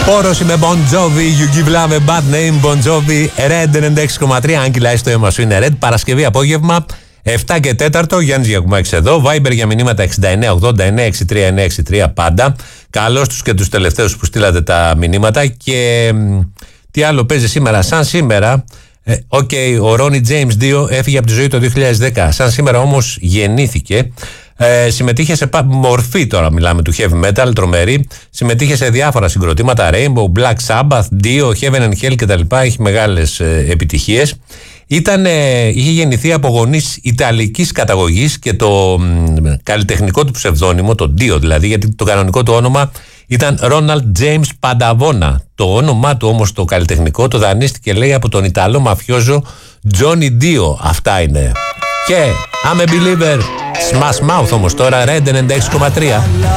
Όρος με Bon Jovi, You Give Love a Bad Name, Bon Jovi, Red 96,3, αν κυλάει στο αίμα σου είναι Red. Παρασκευή απόγευμα, 7 και 4, Γιάννης Γιακουμάκης εδώ. Viber για μηνύματα 69-80-963-963 πάντα. Καλώς τους και τους τελευταίους που στείλατε τα μηνύματα. Και τι άλλο παίζει σήμερα, σαν σήμερα. Ο Ronnie James 2 έφυγε από τη ζωή το 2010. Σαν σήμερα όμως γεννήθηκε. Συμμετείχε σε μορφή, τώρα μιλάμε του heavy metal, τρομερή. Συμμετείχε σε διάφορα συγκροτήματα, Rainbow, Black Sabbath, Dio, Heaven and Hell κτλ. Έχει μεγάλες επιτυχίες. Είχε γεννηθεί από γονείς Ιταλικής καταγωγής και το καλλιτεχνικό του ψευδόνυμο, το Dio δηλαδή, γιατί το κανονικό του όνομα ήταν Ronald James Padavona. Το όνομά του όμως το καλλιτεχνικό το δανείστηκε, λέει, από τον Ιταλό μαφιόζο Johnny Dio. Αυτά είναι. Και I'm a Believer, Smash Mouth όμως τώρα, Red 96,3.